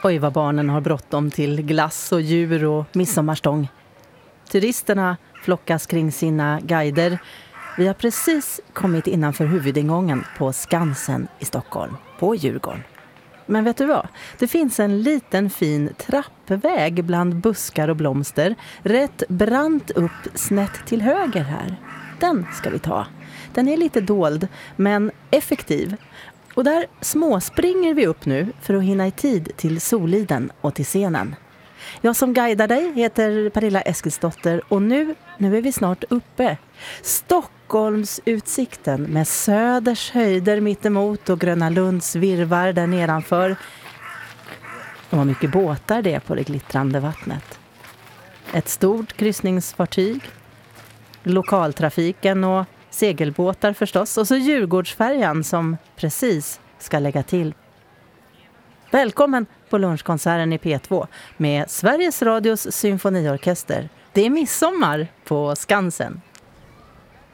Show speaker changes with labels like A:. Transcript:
A: Oj vad barnen har bråttom till glass och djur och midsommarstång. Turisterna flockas kring sina guider. Vi har precis kommit innanför huvudingången på Skansen i Stockholm, på Djurgården. Men vet du vad? Det finns en liten fin trappväg bland buskar och blomster. Rätt brant upp snett till höger här. Den ska vi ta. Den är lite dold men effektiv. Och där småspringer vi upp nu för att hinna i tid till Soliden och till scenen. Jag som guidar dig heter Pernilla Eskilsdotter och nu är vi snart uppe. Stockholmsutsikten med Söders höjder mittemot och Gröna Lunds virvar där nedanför. Och vad mycket båtar det är på det glittrande vattnet. Ett stort kryssningsfartyg, lokaltrafiken och segelbåtar förstås. Och så Djurgårdsfärjan som precis ska lägga till. Välkommen på lunchkonserten i P2 med Sveriges Radios symfoniorkester. Det är midsommar på Skansen.